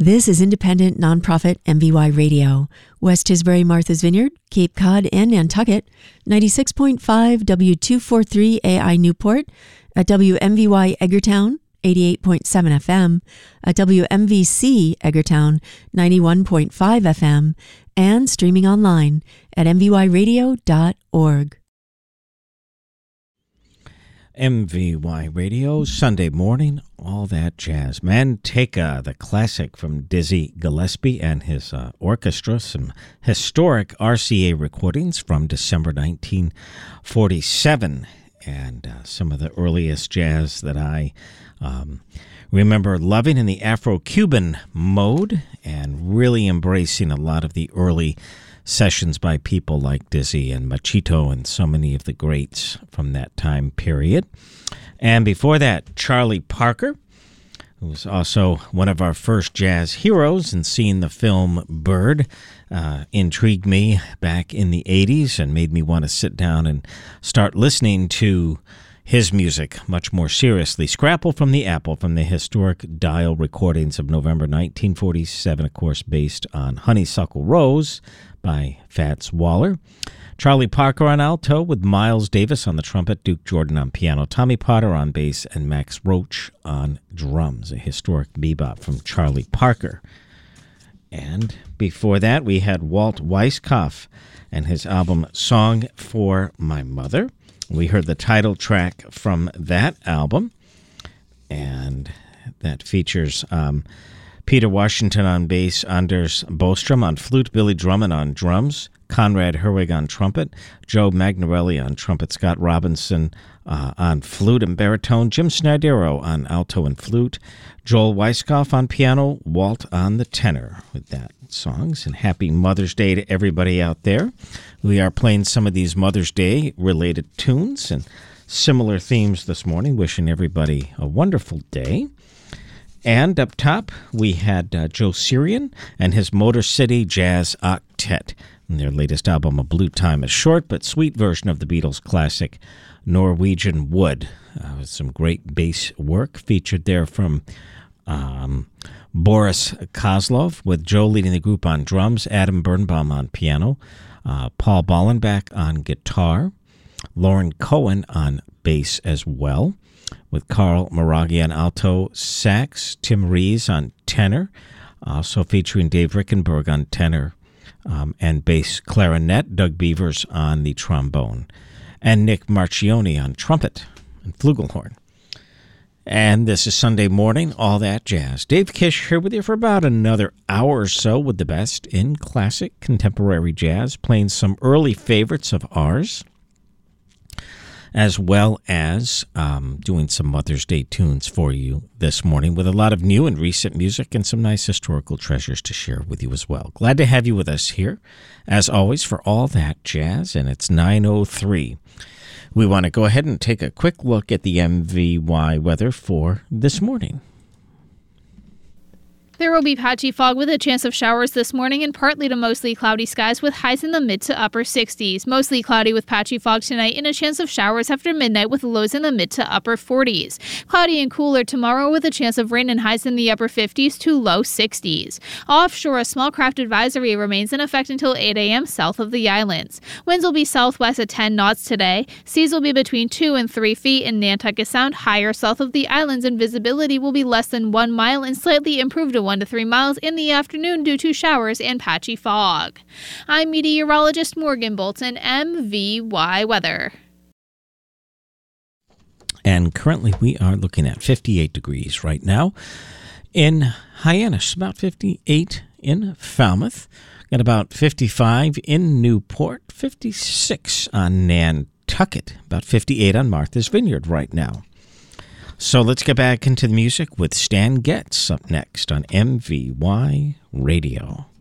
This is independent nonprofit MVY Radio, West Tisbury, Martha's Vineyard, Cape Cod, and Nantucket, 96.5 W243 AI Newport, at WMVY Edgartown, 88.7 FM, at WMVC Edgartown, 91.5 FM, and streaming online at mvyradio.org. MVY Radio, Sunday morning, all that jazz. Manteca, the classic from Dizzy Gillespie and his orchestra, some historic RCA recordings from December 1947, and some of the earliest jazz that I remember loving in the Afro-Cuban mode and really embracing a lot of the early sessions by people like Dizzy and Machito and so many of the greats from that time period. And before that, Charlie Parker, who was also one of our first jazz heroes, and seeing the film Bird intrigued me back in the 80s and made me want to sit down and start listening to his music much more seriously. Scrapple from the Apple, from the historic Dial recordings of November 1947, of course, based on Honeysuckle Rose by Fats Waller. Charlie Parker on alto with Miles Davis on the trumpet, Duke Jordan on piano, Tommy Potter on bass, and Max Roach on drums. A historic bebop from Charlie Parker. And before that, we had Walt Weiskopf and his album Song for My Mother. We heard the title track from that album, and that features Peter Washington on bass, Anders Bostrom on flute, Billy Drummond on drums, Conrad Herwig on trumpet, Joe Magnarelli on trumpet, Scott Robinson on flute and baritone, Jim Snydero on alto and flute, Joel Weiskopf on piano, Walt on the tenor with that songs. And happy Mother's Day to everybody out there. We are playing some of these Mother's Day related tunes and similar themes this morning, wishing everybody a wonderful day. And up top, we had Joe Sirian and his Motor City Jazz Octet, and their latest album, A Blue Time, a short but sweet version of the Beatles' classic Norwegian Wood, with some great bass work featured there from Boris Kozlov, with Joe leading the group on drums, Adam Birnbaum on piano, Paul Ballenbach on guitar, Lauren Cohen on bass as well, with Carl Maraghi on alto sax, Tim Rees on tenor, also featuring Dave Rickenberg on tenor and bass clarinet, Doug Beavers on the trombone, and Nick Marchioni on trumpet and flugelhorn. And this is Sunday morning, all that jazz. Dave Kish here with you for about another hour or so with the best in classic contemporary jazz, playing some early favorites of ours, as well as doing some Mother's Day tunes for you this morning with a lot of new and recent music and some nice historical treasures to share with you as well. Glad to have you with us here, as always, for all that jazz, and it's 9:03. We want to go ahead and take a quick look at the MVY weather for this morning. There will be patchy fog with a chance of showers this morning and partly to mostly cloudy skies with highs in the mid to upper 60s. Mostly cloudy with patchy fog tonight and a chance of showers after midnight with lows in the mid to upper 40s. Cloudy and cooler tomorrow with a chance of rain and highs in the upper 50s to low 60s. Offshore, a small craft advisory remains in effect until 8 a.m. south of the islands. Winds will be southwest at 10 knots today. Seas will be between 2 and 3 feet in Nantucket Sound, higher south of the islands, and visibility will be less than 1 mile and slightly improved to 1 to 3 miles in the afternoon due to showers and patchy fog. I'm meteorologist Morgan Bolton, MVY Weather. And currently we are looking at 58 degrees right now in Hyannis, about 58 in Falmouth, got about 55 in Newport, 56 on Nantucket, about 58 on Martha's Vineyard right now. So let's get back into the music with Stan Getz up next on MVY Radio.